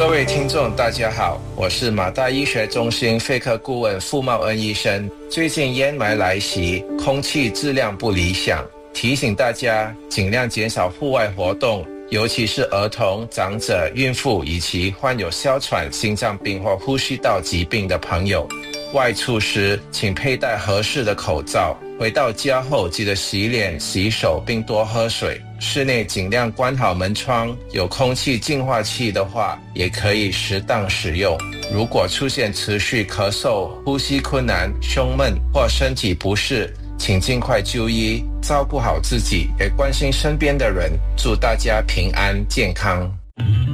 各位听众大家好，我是马大医学中心肺科顾问傅茂恩医生。最近烟霾来袭，空气质量不理想，提醒大家尽量减少户外活动，尤其是儿童、长者、孕妇以及患有哮喘、心脏病或呼吸道疾病的朋友。外出时请佩戴合适的口罩，回到家后记得洗脸、洗手并多喝水。室内尽量关好门窗，有空气净化器的话也可以适当使用。如果出现持续咳嗽、呼吸困难、胸闷或身体不适，请尽快就医，照顾好自己，也关心身边的人。祝大家平安健康。